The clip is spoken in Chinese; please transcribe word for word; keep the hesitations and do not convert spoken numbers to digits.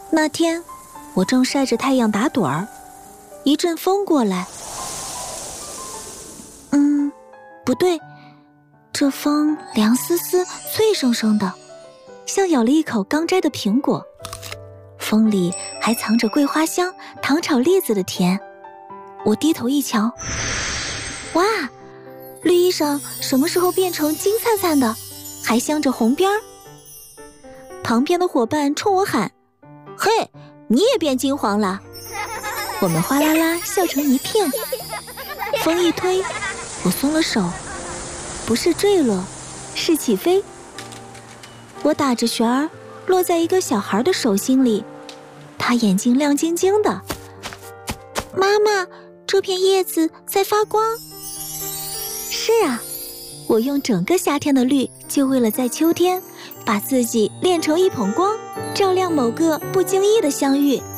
那天，我正晒着太阳打盹儿，一阵风过来。嗯，不对，这风凉丝丝、脆生生的，像咬了一口刚摘的苹果。风里还藏着桂花香、糖炒栗子的甜。我低头一瞧，哇，绿衣裳什么时候变成金灿灿的，还镶着红边儿？旁边的伙伴冲我喊：“嘿，你也变金黄了！”我们哗啦啦笑成一片。风一推，我松了手，不是坠落，是起飞。我打着旋儿，落在一个小孩的手心里，他眼睛亮晶晶的。妈妈，这片叶子在发光。是啊，我用整个夏天的绿，就为了在秋天把自己炼成一捧光，照亮某个不经意的相遇。